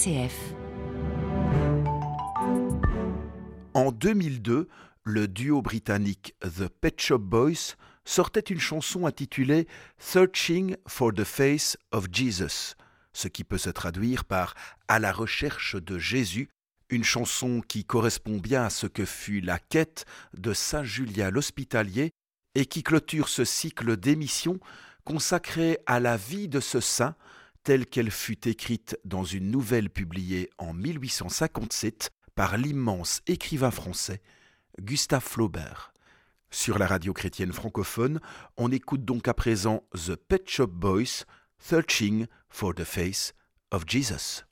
RCF. En 2002, le duo britannique The Pet Shop Boys sortait une chanson intitulée « Searching for the Face of Jesus », ce qui peut se traduire par « À la recherche de Jésus », une chanson qui correspond bien à ce que fut la quête de Saint Julien l'Hospitalier et qui clôture ce cycle d'émissions consacré à la vie de ce saint telle qu'elle fut écrite dans une nouvelle publiée en 1857 par l'immense écrivain français Gustave Flaubert. Sur la radio chrétienne francophone, on écoute donc à présent The Pet Shop Boys, Searching for the Face of Jesus.